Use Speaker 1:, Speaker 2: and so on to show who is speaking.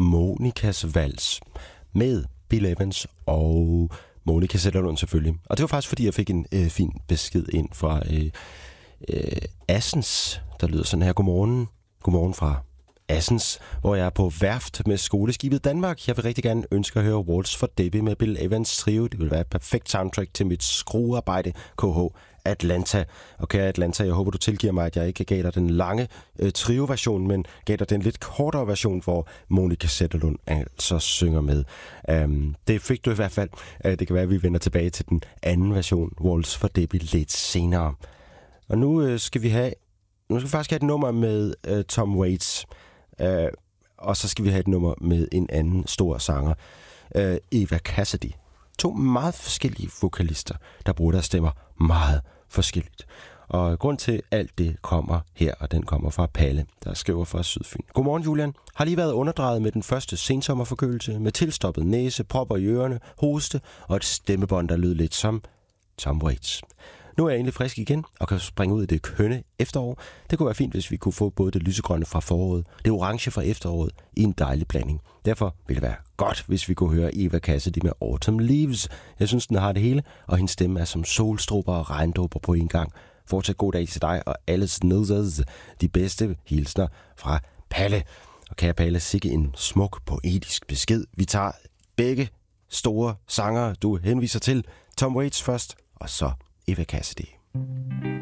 Speaker 1: Monikas Vals med Bill Evans og Monica Zetterlund selvfølgelig. Og det var faktisk, fordi jeg fik en fin besked ind fra Assens, der lyder sådan her: Godmorgen. Godmorgen fra Assens, hvor jeg er på værft med skoleskibet Danmark. Jeg vil rigtig gerne ønske at høre Waltz for Debbie med Bill Evans trio. Det vil være et perfekt soundtrack til mit skruearbejde, KH Atlanta. Og kære Atlanta, jeg håber, du tilgiver mig, at jeg ikke gav dig den lange trio-version, men gav dig den lidt kortere version, hvor Monica Zetterlund altså synger med. Det fik du i hvert fald. Det kan være, at vi vender tilbage til den anden version, Waltz for Debbie, lidt senere. Og nu skal vi faktisk have et nummer med Tom Waits. Og så skal vi have et nummer med en anden stor sanger, Eva Cassidy. 2 meget forskellige vokalister, der bruger deres stemmer meget forskelligt. Og grund til alt det kommer her, og den kommer fra Palle, der skriver fra Sydfyn. Godmorgen, Julian. Har lige været underdrejet med den første sensommerforkølelse, med tilstoppet næse, propper i ørerne, hoste og et stemmebånd, der lød lidt som Tom Waits. Nu er jeg egentlig frisk igen og kan springe ud i det kønne efterår. Det kunne være fint, hvis vi kunne få både det lysegrønne fra foråret, det orange fra efteråret i en dejlig blanding. Derfor ville det være godt, hvis vi kunne høre Eva Cassidy med Autumn Leaves. Jeg synes, den har det hele, og hendes stemme er som solstråber og regndråber på en gang. Fortsat god dag til dig og alle snødses. De bedste hilsner fra Palle. Og kære Palle, sikke en smuk poetisk besked. Vi tager begge store sangere, du henviser til. Tom Waits først, og så Eva Cassidy.